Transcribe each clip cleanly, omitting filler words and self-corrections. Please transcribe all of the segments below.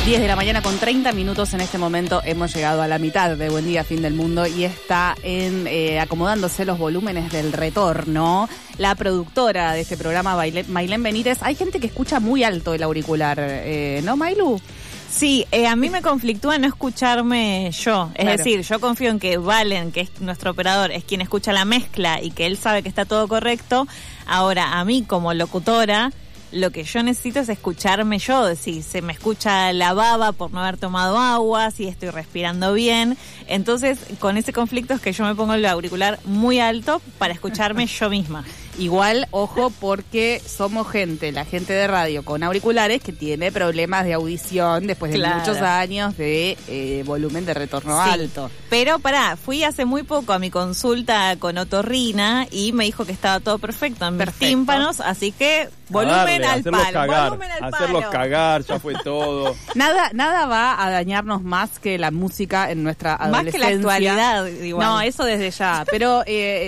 10 de la mañana con 30 minutos. En este momento hemos llegado a la mitad de Buen Día, Fin del Mundo y está acomodándose los volúmenes del retorno. La productora de este programa, Mailén Benítez. Hay gente que escucha muy alto el auricular, ¿no, Mailu? Sí, a mí me conflictúa no escucharme yo. Es decir, yo confío en que Valen, que es nuestro operador, es quien escucha la mezcla y que él sabe que está todo correcto. Ahora, a mí como locutora, lo que yo necesito es escucharme yo, si se me escucha la baba por no haber tomado agua, si estoy respirando bien. Entonces, con ese conflicto es que yo me pongo el auricular muy alto para escucharme yo misma. Igual, ojo, porque somos la gente de radio con auriculares que tiene problemas de audición después de muchos años de volumen de retorno alto. Pero fui hace muy poco a mi consulta con otorrina y me dijo que estaba todo perfecto en mis tímpanos, así que volumen al palo. Hacerlos cagar, ya fue todo. Nada va a dañarnos más que la música en nuestra adolescencia. Más que la actualidad, igual. No, eso desde ya. Pero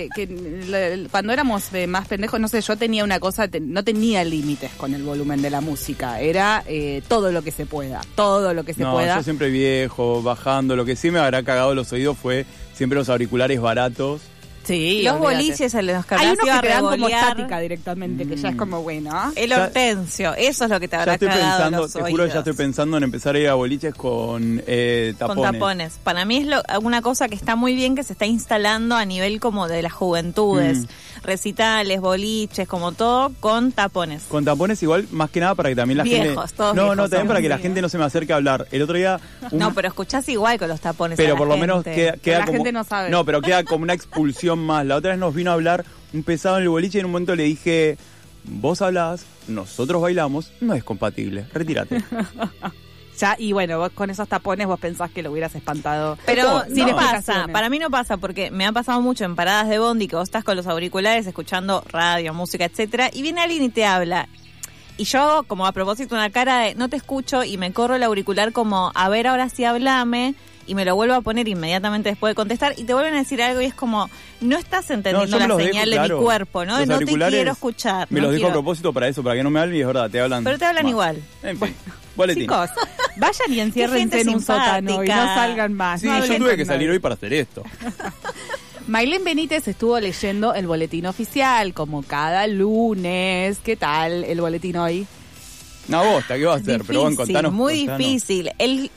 cuando éramos más pendejos, no sé, yo tenía una cosa, no tenía límites con el volumen de la música. Era todo lo que se pueda. No, yo siempre viejo, bajando. Lo que sí me habrá cagado los oídos fue siempre los auriculares baratos. Sí, los boliches se los hay unos que te dan como estática directamente, que ya es como bueno. El hortensio, eso es lo que te habrá cagado los oídos. Te juro, ya estoy pensando en empezar a ir a boliches con tapones. Con tapones. Para mí es una cosa que está muy bien, que se está instalando a nivel como de las juventudes. Recitales, boliches, como todo, con tapones. Con tapones igual, más que nada para que también la gente... Todos viejos, también para que la gente no se me acerque a hablar. El otro día... No, pero escuchás igual con los tapones. Pero por lo menos queda la como... gente no sabe. No, pero queda como una expulsión más. La otra vez nos vino a hablar un pesado en el boliche y en un momento le dije, vos hablás, nosotros bailamos, no es compatible, retírate. Ya, y bueno, vos con esos tapones vos pensás que lo hubieras espantado. Pero no pasa, para mí no pasa, porque me ha pasado mucho en paradas de bondi que vos estás con los auriculares escuchando radio, música, etcétera, y viene alguien y te habla. Y yo hago como a propósito una cara de no te escucho y me corro el auricular como, a ver, ahora sí hablame, y me lo vuelvo a poner inmediatamente después de contestar y te vuelven a decir algo y es como, no estás entendiendo la señal de mi cuerpo, ¿no? No te quiero escuchar. Me los dejo a propósito para eso, para que no me hablen y es verdad, te hablan. Pero te hablan igual. En fin, boletín. Chicos, vayan y enciérrense en un sótano y no salgan más. Sí, yo tuve que salir hoy para hacer esto. Mailén Benítez estuvo leyendo el boletín oficial, como cada lunes. ¿Qué tal el boletín hoy? Una bosta, ¿qué va a hacer? Difícil, pero bueno, contanos. Muy difícil. El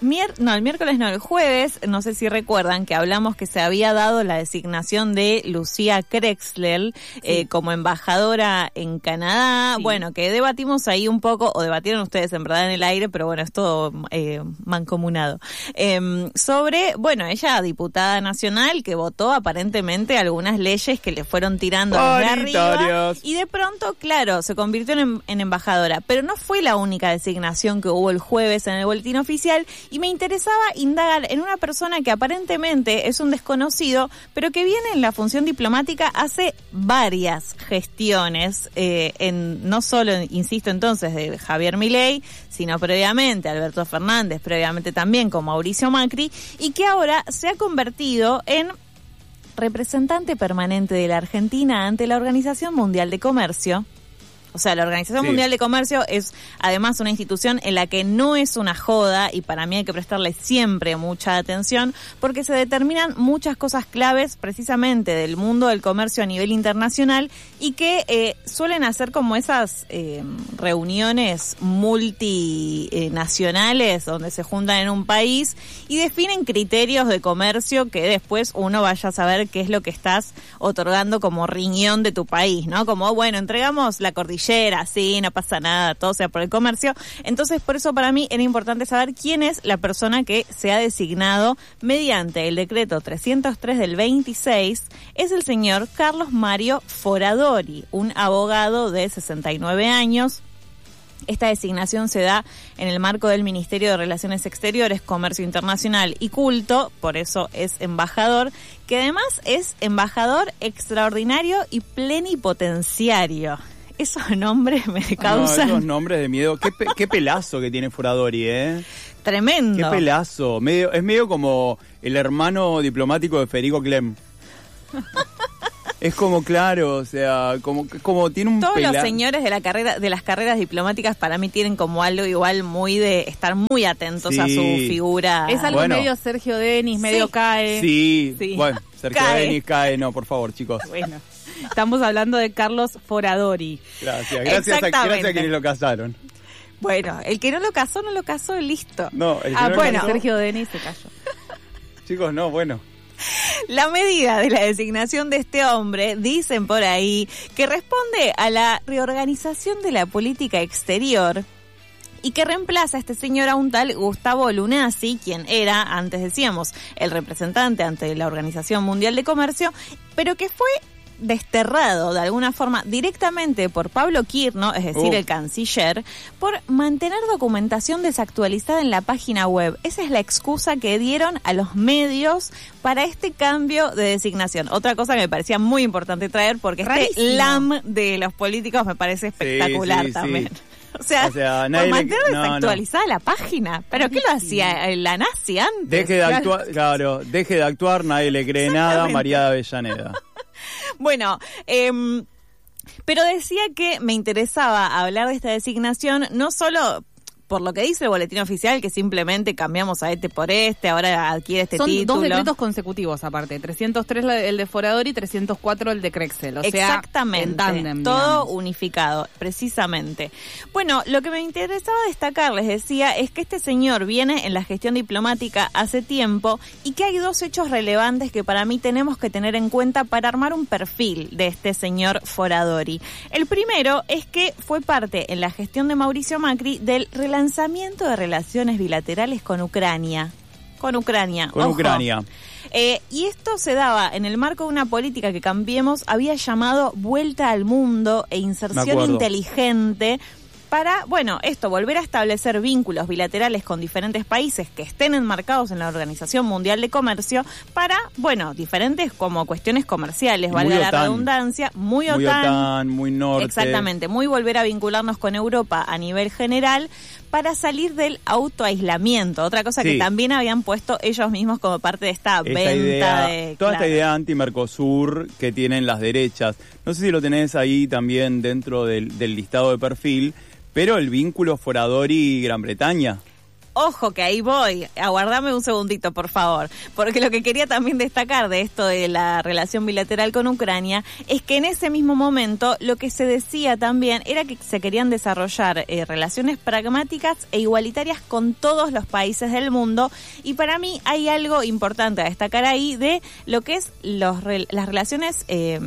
jueves, no sé si recuerdan que hablamos que se había dado la designación de Lucía Krexler como embajadora en Canadá. Sí. Bueno, que debatimos ahí un poco, o debatieron ustedes en verdad en el aire, pero bueno, es todo mancomunado. Sobre, bueno, ella diputada nacional que votó aparentemente algunas leyes que le fueron tirando desde arriba. Y de pronto, claro, se convirtió en embajadora. Pero no fue la única designación que hubo el jueves en el boletín oficial y me interesaba indagar en una persona que aparentemente es un desconocido, pero que viene en la función diplomática hace varias gestiones, no solo, insisto entonces, de Javier Milei, sino previamente Alberto Fernández, previamente también con Mauricio Macri, y que ahora se ha convertido en representante permanente de la Argentina ante la Organización Mundial de Comercio. O sea, la Organización Mundial de Comercio es además una institución en la que no es una joda y para mí hay que prestarle siempre mucha atención porque se determinan muchas cosas claves precisamente del mundo del comercio a nivel internacional y que suelen hacer como esas reuniones multinacionales donde se juntan en un país y definen criterios de comercio que después uno vaya a saber qué es lo que estás otorgando como riñón de tu país, ¿no? Como, bueno, entregamos la cordillera, sí, no pasa nada, todo sea por el comercio. Entonces, por eso para mí era importante saber quién es la persona que se ha designado mediante el decreto 303 del 26. Es el señor Carlos Mario Foradori, un abogado de 69 años. Esta designación se da en el marco del Ministerio de Relaciones Exteriores, Comercio Internacional y Culto, por eso es embajador, que además es embajador extraordinario y plenipotenciario. Esos nombres me causan... esos nombres de miedo. Qué pelazo que tiene Foradori, ¿eh? Tremendo. Qué pelazo. Es medio como el hermano diplomático de Federico Clem. Es como, claro, o sea, como tiene un Todos los señores de las carreras diplomáticas para mí tienen como algo igual muy de estar muy atentos a su figura. Es algo medio Sergio Denis, medio CAE. Sí, bueno, Sergio Denis, CAE, no, por favor, chicos. Bueno, estamos hablando de Carlos Foradori. Gracias a quienes lo casaron. Bueno, el que no lo casó, listo. No, el que no bueno, casó. Sergio Denis se cayó. Chicos, no, bueno. La medida de la designación de este hombre, dicen por ahí, que responde a la reorganización de la política exterior y que reemplaza a este señor a un tal Gustavo Lunasi, quien era, antes decíamos, el representante ante la Organización Mundial de Comercio, pero que fue desterrado de alguna forma directamente por Pablo Quirno, es decir, el canciller, por mantener documentación desactualizada en la página web. Esa es la excusa que dieron a los medios para este cambio de designación. Otra cosa que me parecía muy importante traer, porque Rarísimo. este LAM de los políticos me parece espectacular también. Sí. O sea por mantener desactualizada la página. ¿Pero qué lo hacía la nazi antes? Deje de actuar, nadie le cree nada, María de Avellaneda. Bueno, pero decía que me interesaba hablar de esta designación no solo por lo que dice el boletín oficial, que simplemente cambiamos a este por este, ahora adquiere este título. Son 2 decretos consecutivos aparte, 303 el de Foradori y 304 el de Crexel, o exactamente, sea, en tándem, todo digamos. unificado, precisamente. Bueno, lo que me interesaba destacar, les decía, es que este señor viene en la gestión diplomática hace tiempo y que hay 2 hechos relevantes que para mí tenemos que tener en cuenta para armar un perfil de este señor Foradori. El primero es que fue parte en la gestión de Mauricio Macri del relanzamiento de relaciones bilaterales con Ucrania. Con Ucrania. Y esto se daba en el marco de una política que Cambiemos había llamado Vuelta al Mundo e Inserción Inteligente, para, volver a establecer vínculos bilaterales con diferentes países que estén enmarcados en la Organización Mundial de Comercio para, diferentes como cuestiones comerciales, valga la redundancia, muy OTAN, muy norte. Exactamente, muy volver a vincularnos con Europa a nivel general para salir del autoaislamiento, otra cosa que también habían puesto ellos mismos como parte de esta venta esta idea anti-Mercosur que tienen las derechas. No sé si lo tenés ahí también dentro del listado de perfil, pero el vínculo Foradori-Gran Bretaña. Ojo que ahí voy, aguardame un segundito por favor, porque lo que quería también destacar de esto de la relación bilateral con Ucrania es que en ese mismo momento lo que se decía también era que se querían desarrollar relaciones pragmáticas e igualitarias con todos los países del mundo, y para mí hay algo importante a destacar ahí de lo que es las relaciones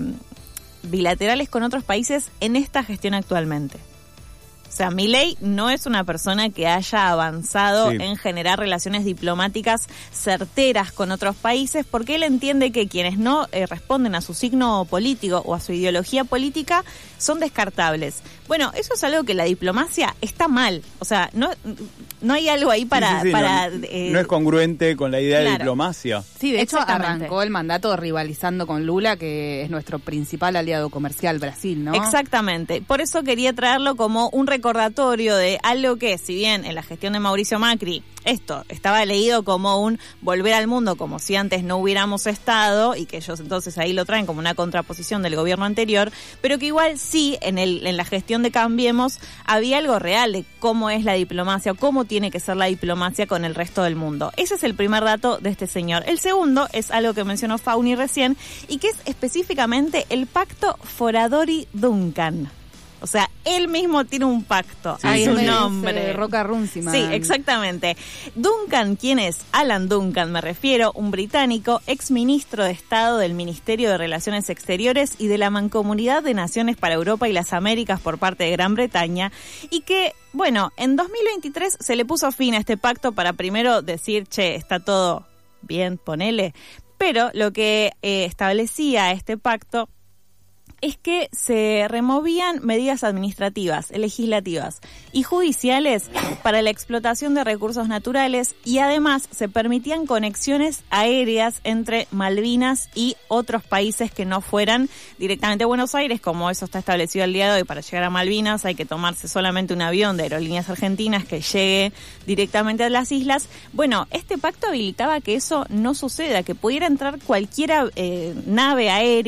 bilaterales con otros países en esta gestión actualmente. O sea, Milei no es una persona que haya avanzado en generar relaciones diplomáticas certeras con otros países, porque él entiende que quienes no responden a su signo político o a su ideología política son descartables. Bueno, eso es algo que la diplomacia está mal. O sea, no hay algo ahí para... no es congruente con la idea de diplomacia. Sí, de hecho arrancó el mandato rivalizando con Lula, que es nuestro principal aliado comercial, Brasil, ¿no? Exactamente. Por eso quería traerlo como un recordatorio de algo que, si bien en la gestión de Mauricio Macri esto estaba leído como un volver al mundo, como si antes no hubiéramos estado, y que ellos entonces ahí lo traen como una contraposición del gobierno anterior, pero que igual sí, en la gestión de Cambiemos había algo real de cómo es la diplomacia, o cómo tiene que ser la diplomacia con el resto del mundo. Ese es el primer dato de este señor. El segundo es algo que mencionó Fauni recién, y que es específicamente el pacto Foradori-Duncan. O sea, él mismo tiene un pacto. Hay un nombre. Roca Runciman. Sí, exactamente. Duncan, ¿quién es? Alan Duncan, me refiero, un británico, exministro de Estado del Ministerio de Relaciones Exteriores y de la Mancomunidad de Naciones para Europa y las Américas por parte de Gran Bretaña, y que, en 2023 se le puso fin a este pacto para primero decir, está todo bien, ponele. Pero lo que establecía este pacto es que se removían medidas administrativas, legislativas y judiciales para la explotación de recursos naturales, y además se permitían conexiones aéreas entre Malvinas y otros países que no fueran directamente a Buenos Aires, como eso está establecido el día de hoy. Para llegar a Malvinas hay que tomarse solamente un avión de Aerolíneas Argentinas que llegue directamente a las islas. Este pacto habilitaba que eso no suceda, que pudiera entrar cualquier nave aérea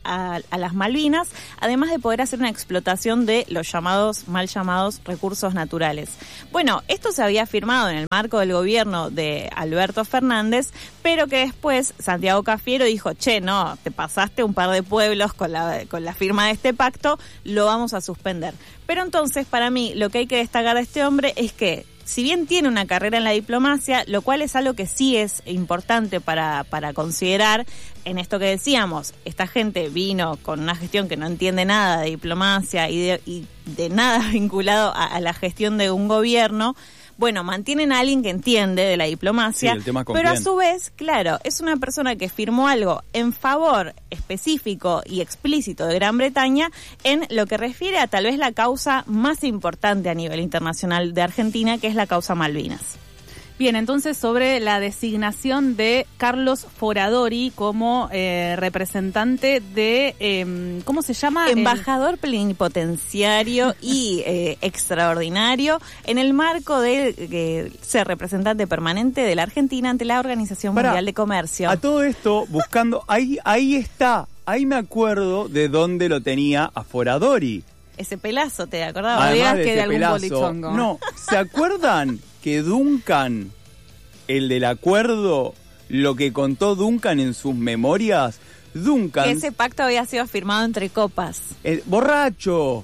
a las Malvinas, además de poder hacer una explotación de los mal llamados recursos naturales. Bueno, esto se había firmado en el marco del gobierno de Alberto Fernández, pero que después Santiago Cafiero dijo, no, te pasaste un par de pueblos con la firma de este pacto, lo vamos a suspender. Pero entonces, para mí, lo que hay que destacar de este hombre es que, si bien tiene una carrera en la diplomacia, lo cual es algo que sí es importante para considerar en esto que decíamos, esta gente vino con una gestión que no entiende nada de diplomacia y de nada vinculado a la gestión de un gobierno. Bueno, mantienen a alguien que entiende de la diplomacia, sí, el tema pero a su vez, claro, es una persona que firmó algo en favor específico y explícito de Gran Bretaña en lo que refiere a tal vez la causa más importante a nivel internacional de Argentina, que es la causa Malvinas. Bien, entonces sobre la designación de Carlos Foradori como representante de, ¿cómo se llama? Embajador plenipotenciario y extraordinario en el marco de ser representante permanente de la Argentina ante la Organización Mundial de Comercio. A todo esto, buscando, ahí está, ahí me acuerdo de dónde lo tenía a Foradori. Ese pelazo, ¿te acordabas? Además de algún pelazo, bolichongo. No, ¿se acuerdan que Duncan, el del acuerdo, lo que contó Duncan en sus memorias? Duncan... Que ese pacto había sido firmado entre copas. Borracho,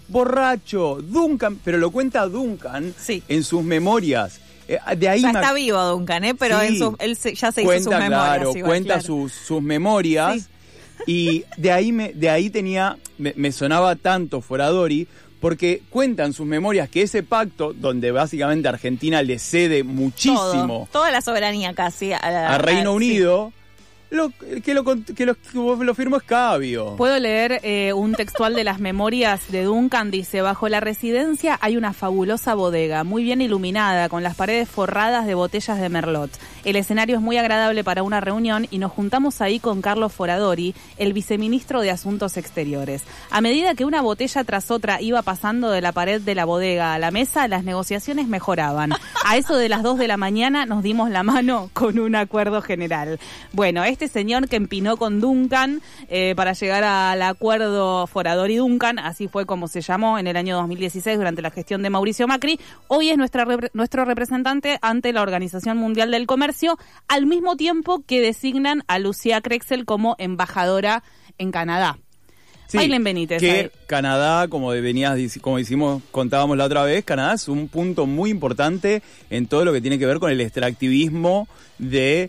Duncan, pero lo cuenta Duncan en sus memorias. De ahí está vivo Duncan, pero sí, él ya se cuenta, hizo sus memorias. Cuenta sus memorias. Sí. Y de ahí tenía, me sonaba tanto Foradori, porque cuentan sus memorias que ese pacto, donde básicamente Argentina le cede muchísimo, toda la soberanía casi a Reino Unido, sí. Que lo firmó Escabio. Puedo leer un textual de las memorias de Duncan. Dice: bajo la residencia hay una fabulosa bodega, muy bien iluminada, con las paredes forradas de botellas de Merlot. El escenario es muy agradable para una reunión y nos juntamos ahí con Carlos Foradori, el viceministro de Asuntos Exteriores. A medida que una botella tras otra iba pasando de la pared de la bodega a la mesa, las negociaciones mejoraban. A eso de las 2 de la mañana nos dimos la mano con un acuerdo general. Bueno, este señor que empinó con Duncan para llegar al acuerdo Foradori-Duncan, así fue como se llamó en el año 2016 durante la gestión de Mauricio Macri, hoy es nuestro representante ante la Organización Mundial del Comercio, al mismo tiempo que designan a Lucía Crexel como embajadora en Canadá. Sí, Maylen Benítez. Que Canadá, como contábamos la otra vez, Canadá es un punto muy importante en todo lo que tiene que ver con el extractivismo de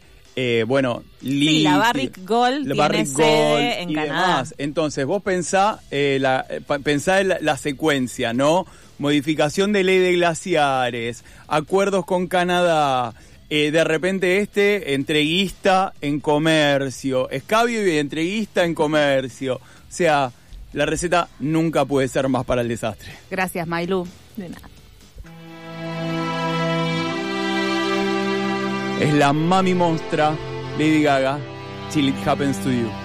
la Barrick Gold tiene sede en Canadá. Demás. Entonces, vos pensá en la secuencia, ¿no? Modificación de ley de glaciares, acuerdos con Canadá, de repente entreguista en comercio, Escabio y entreguista en comercio. O sea, la receta nunca puede ser más para el desastre. Gracias, Maylu. De nada. Es la mami monstra Lady Gaga, Till It Happens to You.